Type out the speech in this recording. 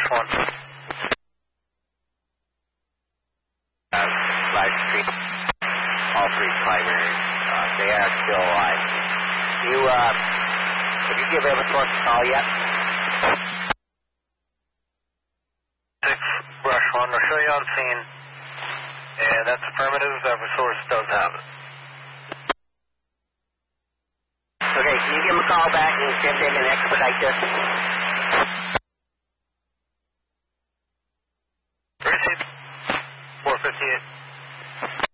Brush 1. Live street. All three primaries. They are still alive. Have you given Eversource a call yet? 6, Brush 1. We'll show you on scene. And that's affirmative. Eversource does have it. Okay, can you give them a call back and see if they can expedite this?